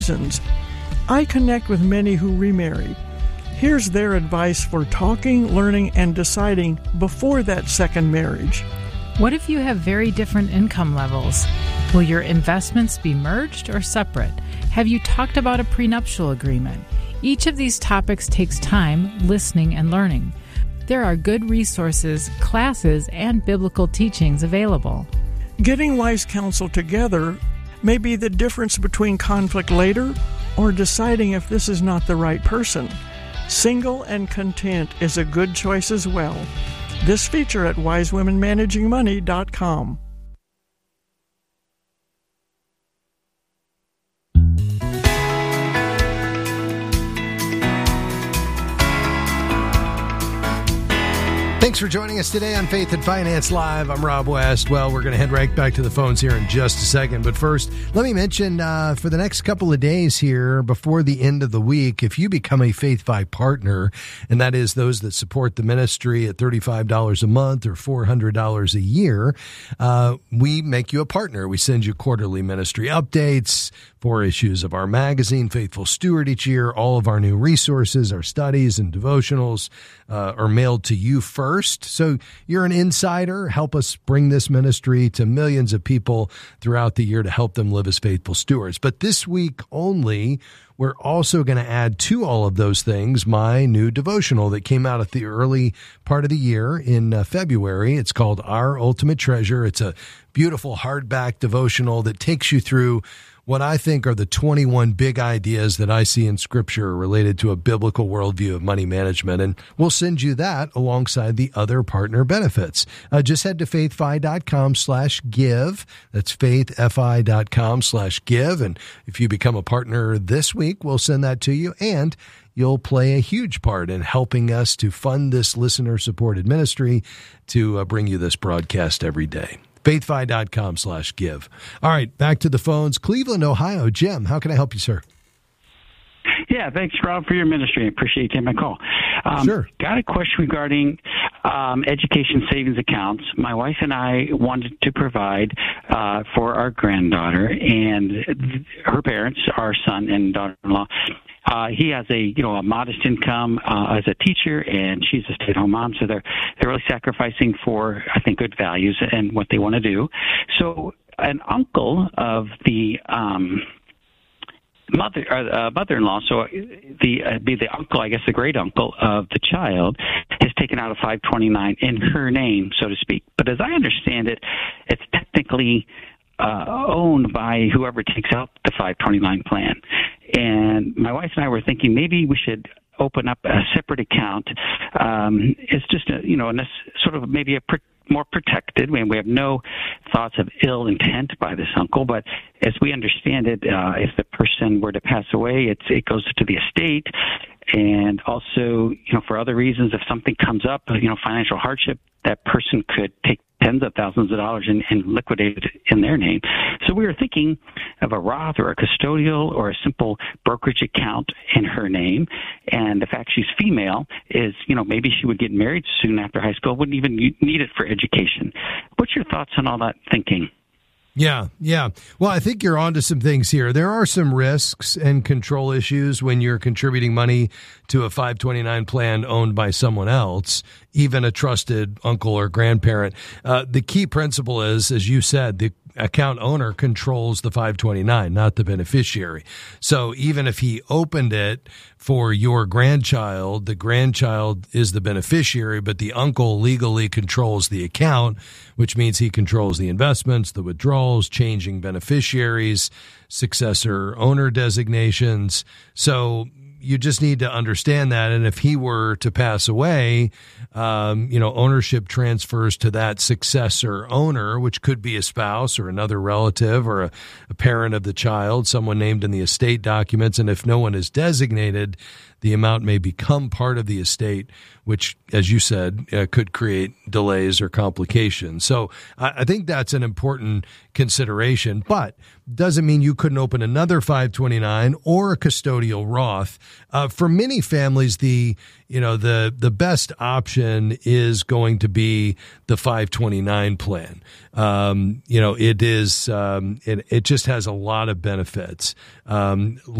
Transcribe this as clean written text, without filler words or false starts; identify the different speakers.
Speaker 1: reasons. I connect with many who remarry. Here's their advice for talking, learning, and deciding before that second marriage.
Speaker 2: What if you have very different income levels? Will your investments be merged or separate? Have you talked about a prenuptial agreement? Each of these topics takes time, listening, and learning. There are good resources, classes, and biblical teachings available.
Speaker 1: Getting wise counsel together may be the difference between conflict later or deciding if this is not the right person. Single and content is a good choice as well. This feature at wisewomenmanagingmoney.com.
Speaker 3: Thanks for joining us today on Faith and Finance Live. I'm Rob West. Well, we're going to head right back to the phones here in just a second. But first, let me mention for the next couple of days here before the end of the week, if you become a Faith Fi partner, and that is those that support the ministry at $35 a month or $400 a year, we make you a partner. We send you quarterly ministry updates, 4 issues of our magazine, Faithful Steward, each year. All of our new resources, our studies and devotionals are mailed to you first. So you're an insider. Help us bring this ministry to millions of people throughout the year to help them live as faithful stewards. But this week only, we're also going to add to all of those things my new devotional that came out at the early part of the year in February. It's called Our Ultimate Treasure. It's a beautiful hardback devotional that takes you through what I think are the 21 big ideas that I see in Scripture related to a biblical worldview of money management. And we'll send you that alongside the other partner benefits. Just head to faithfi.com/give. That's faithfi.com/give. And if you become a partner this week, we'll send that to you. And you'll play a huge part in helping us to fund this listener-supported ministry to bring you this broadcast every day. faithfi.com/give. All right, back to the phones. Cleveland, Ohio. Jim, how can I help you, sir?
Speaker 4: Yeah, thanks, Rob, for your ministry. I appreciate you taking my call.
Speaker 3: Sure.
Speaker 4: Got a question regarding education savings accounts. My wife and I wanted to provide for our granddaughter and her parents, our son and daughter-in-law. He has a modest income as a teacher, and she's a stay-at-home mom. So they're really sacrificing for, I think, good values and what they want to do. So an uncle of the mother-in-law, so be the uncle, I guess the great uncle of the child, has taken out a 529 in her name, so to speak. But as I understand it, it's technically owned by whoever takes out the 529 plan. And my wife and I were thinking maybe we should open up a separate account. It's just sort of maybe more protected. We have no thoughts of ill intent by this uncle, but as we understand it, if the person were to pass away, it goes to the estate. And also, for other reasons, if something comes up, financial hardship, that person could take tens of thousands of dollars and liquidate it in their name. So we were thinking of a Roth or a custodial or a simple brokerage account in her name. And the fact she's female is, maybe she would get married soon after high school, wouldn't even need it for education. What's your thoughts on all that thinking?
Speaker 3: Yeah. Well, I think you're onto some things here. There are some risks and control issues when you're contributing money to a 529 plan owned by someone else, even a trusted uncle or grandparent. The key principle is, as you said, the account owner controls the 529, not the beneficiary. So even if he opened it for your grandchild, the grandchild is the beneficiary, but the uncle legally controls the account, which means he controls the investments, the withdrawals, changing beneficiaries, successor owner designations. So you just need to understand that. And if he were to pass away, ownership transfers to that successor owner, which could be a spouse or another relative or a parent of the child, someone named in the estate documents. And if no one is designated, the amount may become part of the estate, which, as you said, could create delays or complications. So I think that's an important consideration, but doesn't mean you couldn't open another 529 or a custodial Roth For many families, the best option is going to be the 529 plan. It just has a lot of benefits.